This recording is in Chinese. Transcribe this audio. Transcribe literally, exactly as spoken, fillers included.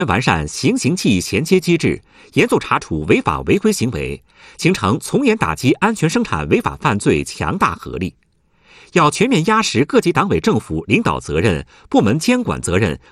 完善行刑器衔接机制，严肃查处违法违规行为，形成从严打击安全生产违法犯罪强大合力。要全面压实各级党委政府领导责任、部门监管责任